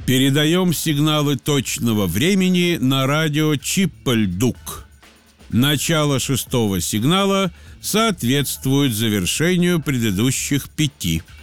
Передаем сигналы точного времени на радио Чиппельдук. Начало 6-го сигнала соответствует завершению предыдущих 5.